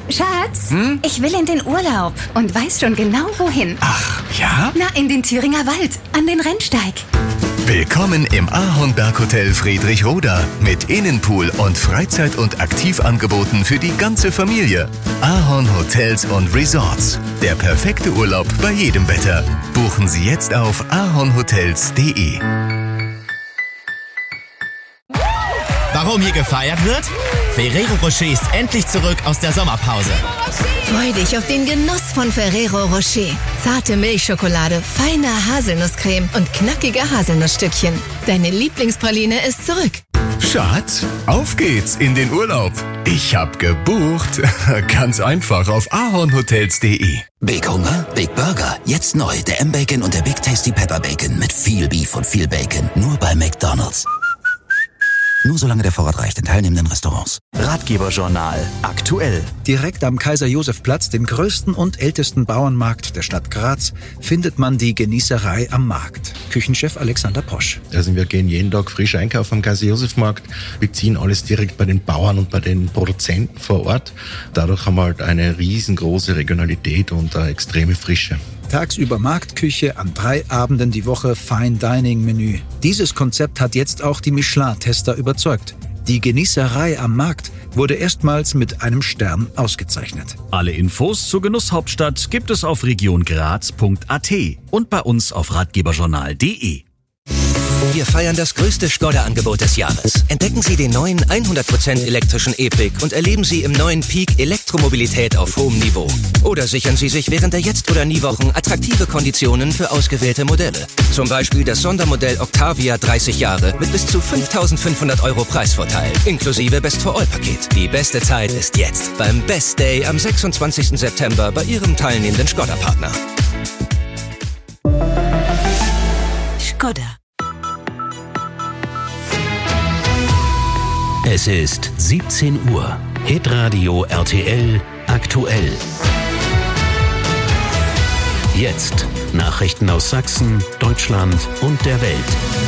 Schatz, ich will in den Urlaub und weiß schon genau wohin. Ach, ja? Na, in den Thüringer Wald, an den Rennsteig. Willkommen im Ahornberg Hotel Friedrichroda mit Innenpool und Freizeit- und Aktivangeboten für die ganze Familie. Ahorn Hotels und Resorts. Der perfekte Urlaub bei jedem Wetter. Buchen Sie jetzt auf ahornhotels.de. Warum hier gefeiert wird? Ferrero Rocher ist endlich zurück aus der Sommerpause. Freu dich auf den Genuss von Ferrero Rocher. Zarte Milchschokolade, feine Haselnusscreme und knackige Haselnussstückchen. Deine Lieblingspraline ist zurück. Schatz, auf geht's in den Urlaub. Ich hab gebucht. Ganz einfach auf ahornhotels.de. Big Hunger, Big Burger. Jetzt neu der M-Bacon und der Big Tasty Pepper Bacon mit viel Beef und viel Bacon. Nur bei McDonald's. Nur solange der Vorrat reicht in teilnehmenden Restaurants. Ratgeberjournal aktuell. Direkt am Kaiser-Josef-Platz, dem größten und ältesten Bauernmarkt der Stadt Graz, findet man die Genießerei am Markt. Küchenchef Alexander Posch. Also wir gehen jeden Tag frisch einkaufen am Kaiser-Josef-Markt, beziehen alles direkt bei den Bauern und bei den Produzenten vor Ort. Dadurch haben wir halt eine riesengroße Regionalität und eine extreme Frische. Tagsüber Marktküche, an 3 Abenden die Woche Fine-Dining-Menü. Dieses Konzept hat jetzt auch die Michelin-Tester überzeugt. Die Genießerei am Markt wurde erstmals mit einem Stern ausgezeichnet. Alle Infos zur Genusshauptstadt gibt es auf regiongraz.at und bei uns auf ratgeberjournal.de. Wir feiern das größte Skoda-Angebot des Jahres. Entdecken Sie den neuen 100% elektrischen E-Pick und erleben Sie im neuen Peak Elektromobilität auf hohem Niveau. Oder sichern Sie sich während der Jetzt- oder Nie-Wochen attraktive Konditionen für ausgewählte Modelle. Zum Beispiel das Sondermodell Octavia 30 Jahre mit bis zu 5.500 € Preisvorteil, inklusive Best-for-All-Paket. Die beste Zeit ist jetzt, beim Best Day am 26. September bei Ihrem teilnehmenden Skoda-Partner. Skoda. Es ist 17 Uhr. Hitradio RTL aktuell. Jetzt Nachrichten aus Sachsen, Deutschland und der Welt.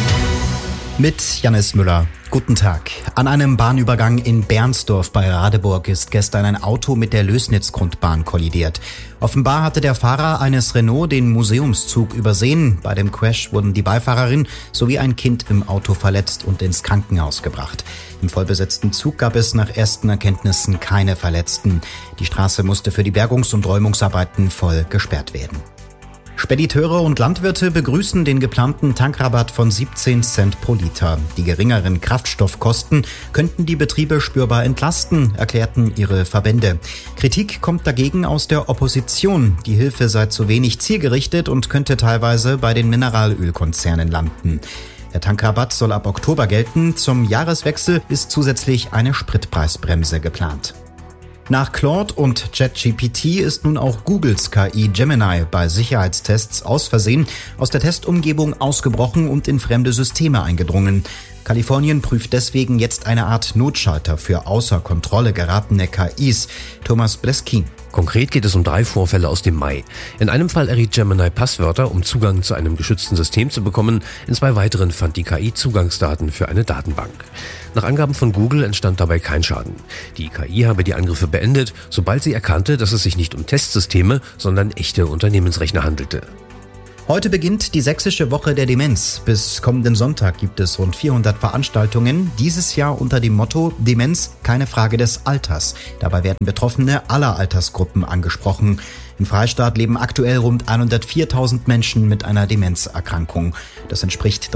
Mit Jannis Müller. Guten Tag. An einem Bahnübergang in Bernsdorf bei Radeburg ist gestern ein Auto mit der Lößnitzgrundbahn kollidiert. Offenbar hatte der Fahrer eines Renault den Museumszug übersehen. Bei dem Crash wurden die Beifahrerin sowie ein Kind im Auto verletzt und ins Krankenhaus gebracht. Im vollbesetzten Zug gab es nach ersten Erkenntnissen keine Verletzten. Die Straße musste für die Bergungs- und Räumungsarbeiten voll gesperrt werden. Spediteure und Landwirte begrüßen den geplanten Tankrabatt von 17 Cent pro Liter. Die geringeren Kraftstoffkosten könnten die Betriebe spürbar entlasten, erklärten ihre Verbände. Kritik kommt dagegen aus der Opposition. Die Hilfe sei zu wenig zielgerichtet und könnte teilweise bei den Mineralölkonzernen landen. Der Tankrabatt soll ab Oktober gelten. Zum Jahreswechsel ist zusätzlich eine Spritpreisbremse geplant. Nach Claude und ChatGPT ist nun auch Googles KI Gemini bei Sicherheitstests aus Versehen aus der Testumgebung ausgebrochen und in fremde Systeme eingedrungen. Kalifornien prüft deswegen jetzt eine Art Notschalter für außer Kontrolle geratene KIs. Thomas Bleskin. Konkret geht es um 3 Vorfälle aus dem Mai. In einem Fall erriet Gemini Passwörter, um Zugang zu einem geschützten System zu bekommen. In 2 weiteren fand die KI Zugangsdaten für eine Datenbank. Nach Angaben von Google entstand dabei kein Schaden. Die KI habe die Angriffe beendet, sobald sie erkannte, dass es sich nicht um Testsysteme, sondern echte Unternehmensrechner handelte. Heute beginnt die Sächsische Woche der Demenz. Bis kommenden Sonntag gibt es rund 400 Veranstaltungen. Dieses Jahr unter dem Motto Demenz, keine Frage des Alters. Dabei werden Betroffene aller Altersgruppen angesprochen. Im Freistaat leben aktuell rund 104.000 Menschen mit einer Demenzerkrankung. Das entspricht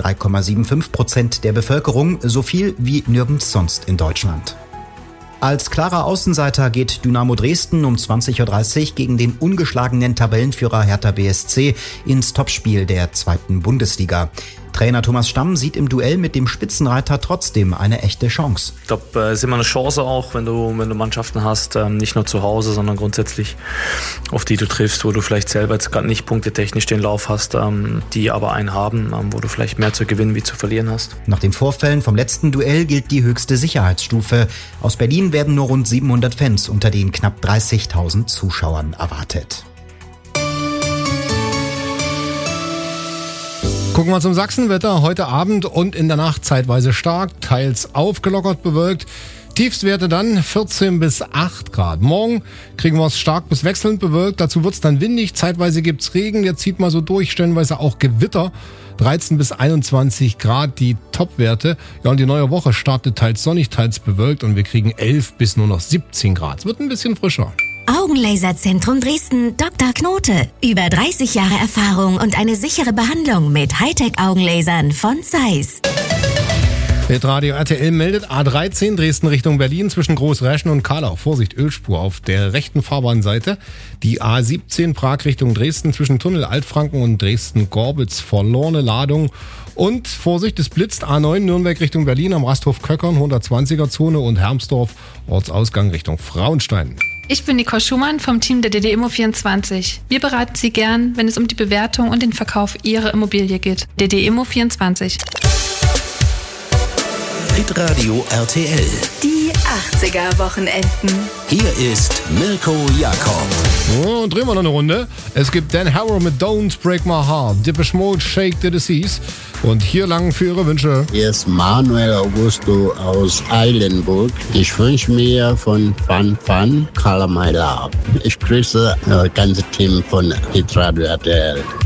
3,75% der Bevölkerung, so viel wie nirgends sonst in Deutschland. Als klarer Außenseiter geht Dynamo Dresden um 20.30 Uhr gegen den ungeschlagenen Tabellenführer Hertha BSC ins Topspiel der 2. Bundesliga. Trainer Thomas Stamm sieht im Duell mit dem Spitzenreiter trotzdem eine echte Chance. Ich glaube, es ist immer eine Chance auch, wenn du Mannschaften hast, nicht nur zu Hause, sondern grundsätzlich, auf die du triffst, wo du vielleicht selber jetzt gerade nicht punktetechnisch den Lauf hast, die aber einen haben, wo du vielleicht mehr zu gewinnen wie zu verlieren hast. Nach den Vorfällen vom letzten Duell gilt die höchste Sicherheitsstufe. Aus Berlin werden nur rund 700 Fans unter den knapp 30.000 Zuschauern erwartet. Gucken wir zum Sachsenwetter. Heute Abend und in der Nacht zeitweise stark, teils aufgelockert bewölkt. Tiefstwerte dann 14 bis 8 Grad. Morgen kriegen wir es stark bis wechselnd bewölkt. Dazu wird es dann windig. Zeitweise gibt's Regen. Der zieht mal so durch. Stellenweise auch Gewitter. 13 bis 21 Grad die Topwerte. Ja, und die neue Woche startet teils sonnig, teils bewölkt. Und wir kriegen 11 bis nur noch 17 Grad. Es wird ein bisschen frischer. Augenlaserzentrum Dresden, Dr. Knote. Über 30 Jahre Erfahrung und eine sichere Behandlung mit Hightech-Augenlasern von Zeiss. Radio RTL meldet A13 Dresden Richtung Berlin zwischen Großräschen und Karlau. Vorsicht, Ölspur auf der rechten Fahrbahnseite. Die A17 Prag Richtung Dresden zwischen Tunnel Altfranken und Dresden-Gorbitz. Verlorene Ladung. Und Vorsicht, es blitzt A9 Nürnberg Richtung Berlin am Rasthof Köckern, 120er Zone und Hermsdorf, Ortsausgang Richtung Frauenstein. Ich bin Nicole Schumann vom Team der DDIMMO24. Wir beraten Sie gern, wenn es um die Bewertung und den Verkauf Ihrer Immobilie geht. DDIMMO24. Hitradio RTL. Die 80er-Wochenenden. Hier ist Mirko Jakob. Oh, drehen wir noch eine Runde. Es gibt Dan Harrow mit Don't Break My Heart, Depeche Mode, Shake the Disease. Und hier lang für Ihre Wünsche. Hier ist Manuel Augusto aus Eilenburg. Ich wünsche mir von Fun Color My Love. Ich grüße das ganze Team von Hitradio RTL.